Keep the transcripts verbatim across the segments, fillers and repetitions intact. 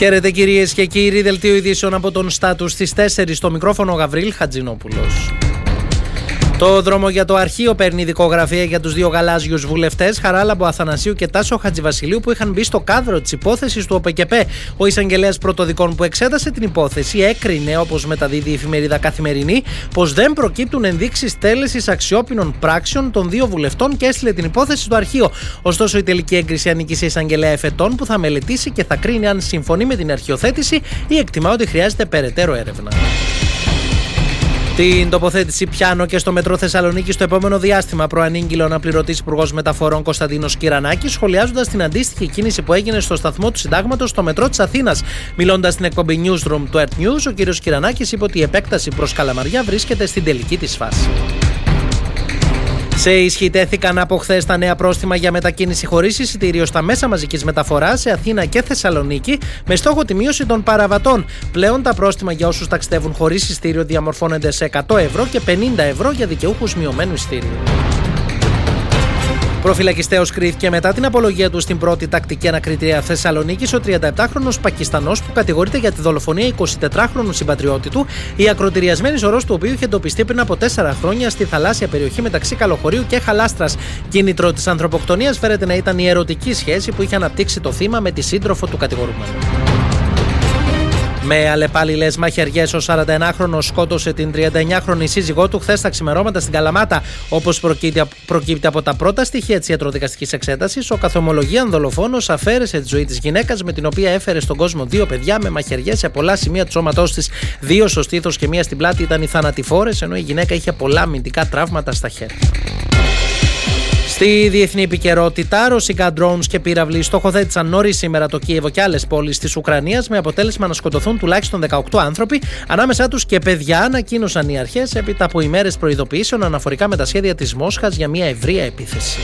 Χαίρετε κυρίες και κύριοι, δελτίο ειδήσεων από τον Στάτους στις τέσσερις, στο μικρόφωνο Γαβρίλ Χατζηνόπουλος. Το δρόμο για το αρχείο παίρνει δικογραφία για τους δύο γαλάζιους βουλευτές Χαράλαμπο Αθανασίου και Τάσο Χατζηβασιλείου που είχαν μπει στο κάδρο της υπόθεσης του ΟΠΕΚΕΠΕ. Ο εισαγγελέας πρωτοδικών που εξέτασε την υπόθεση έκρινε, όπως μεταδίδει η εφημερίδα Καθημερινή, πως δεν προκύπτουν ενδείξεις τέλεσης αξιόπινων πράξεων των δύο βουλευτών και έστειλε την υπόθεση στο αρχείο. Ωστόσο, η τελική έγκριση ανήκει σε εισαγγελέα εφετών που θα μελετήσει και θα κρίνει αν συμφωνεί με την αρχιοθέτηση ή εκτιμά ότι χρειάζεται περαιτέρω έρευνα. Την τοποθέτηση πιάνω και στο μετρό Θεσσαλονίκη στο επόμενο διάστημα προανήγγειλε ο αναπληρωτής Υπουργός Μεταφορών Κωνσταντίνος Κυρανάκης, σχολιάζοντας την αντίστοιχη κίνηση που έγινε στο σταθμό του Συντάγματος στο μετρό της Αθήνας. Μιλώντας στην εκπομπή Newsroom του Earth News, ο κ. Κυρανάκης είπε ότι η επέκταση προς Καλαμαριά βρίσκεται στην τελική της φάση. Σε ισχύ τέθηκαν από χθες τα νέα πρόστιμα για μετακίνηση χωρίς εισιτήριο στα μέσα μαζικής μεταφοράς σε Αθήνα και Θεσσαλονίκη, με στόχο τη μείωση των παραβατών. Πλέον τα πρόστιμα για όσους ταξιδεύουν χωρίς εισιτήριο διαμορφώνονται σε εκατό ευρώ και πενήντα ευρώ για δικαιούχους μειωμένου εισιτήριου. Προφυλακιστέος κρίθηκε μετά την απολογία του στην πρώτη τακτική ανακριτήρια Θεσσαλονίκης ο τριανταεπτάχρονος Πακιστανός που κατηγορείται για τη δολοφονία εικοσιτετράχρονου συμπατριώτη του, η ακροτηριασμένη ζωρός του οποίου είχε εντοπιστεί πριν από τέσσερα χρόνια στη θαλάσσια περιοχή μεταξύ Καλοχωρίου και Χαλάστρας. Κίνητρο της ανθρωποκτονίας φέρεται να ήταν η ερωτική σχέση που είχε αναπτύξει το θύμα με τη σύντροφο του κατηγορούμενου. Με αλλεπάλληλες μαχαιριές, ο σαρανταενάχρονος σκότωσε την τριανταεννιάχρονη σύζυγό του χθες τα ξημερώματα στην Καλαμάτα. Όπως προκύπτει από τα πρώτα στοιχεία της ιατροδικαστικής εξέτασης, ο καθομολογίαν δολοφόνος αφαίρεσε τη ζωή της γυναίκας, με την οποία έφερε στον κόσμο δύο παιδιά με μαχαιριές σε πολλά σημεία του σώματός της. Δύο στο στήθος και μία στην πλάτη ήταν οι θανατηφόρες, ενώ η γυναίκα είχε πολλά αμυντικά τραύματα στα χέρια. Στη διεθνή επικαιρότητα, ρωσικά drones και πύραυλοι στοχοθέτησαν νωρίς σήμερα το Κίεβο και άλλες πόλεις της Ουκρανίας, με αποτέλεσμα να σκοτωθούν τουλάχιστον δεκαοκτώ άνθρωποι, ανάμεσά τους και παιδιά, ανακοίνωσαν οι αρχές έπειτα από ημέρες προειδοποιήσεων αναφορικά με τα σχέδια της Μόσχας για μια ευρεία επίθεση.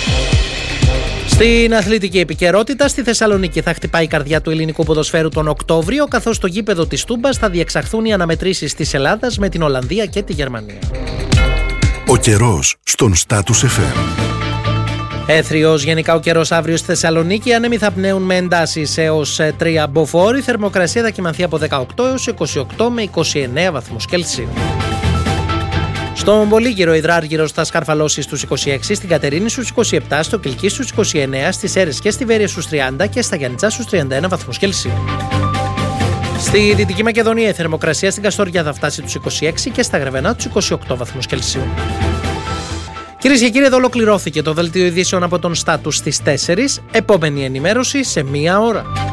Στην αθλητική επικαιρότητα, στη Θεσσαλονίκη θα χτυπάει η καρδιά του ελληνικού ποδοσφαίρου τον Οκτώβριο, καθώς στο γήπεδο της Τούμπας θα διεξαχθούν οι αναμετρήσεις της Ελλάδας με την Ολλανδία και τη Γερμανία. Ο καιρός στον Status εφ εμ. Έθριος γενικά ο καιρός αύριο στη Θεσσαλονίκη. Οι άνεμοι θα πνέουν με εντάσεις έως τρία μποφόρ. Η θερμοκρασία θα κυμανθεί από δεκαοκτώ έως είκοσι οκτώ με είκοσι εννέα βαθμούς Κελσίου. Στον Πολύγυρο υδράργυρος θα σκαρφαλώσει στους είκοσι έξι, στην Κατερίνη στους είκοσι επτά, στο Κιλκί στους είκοσι εννέα, στις Σέρρες και στη Βέρεια στους τριάντα και στα Γιαννιτσά στους τριάντα ένα βαθμούς Κελσίου. Στη Δυτική Μακεδονία η θερμοκρασία στην Καστοριά θα φτάσει τους είκοσι έξι και στα Γρεβενά τους είκοσι οκτώ βαθμούς Κελσίου. Κυρίες και κύριοι, εδώ ολοκληρώθηκε το δελτίο ειδήσεων από τον Στάτους στις τέσσερις. Επόμενη ενημέρωση σε μία ώρα.